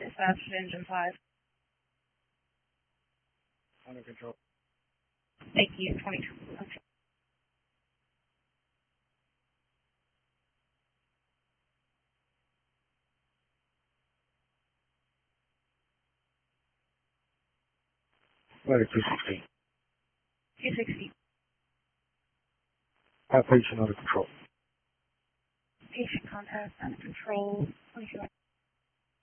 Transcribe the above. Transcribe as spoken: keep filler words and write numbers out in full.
dispatch to engine five. Under control. Thank you, twenty-two. Okay. Flight two sixteen. two sixty. Have patient under control. Patient contact under control. twenty-two.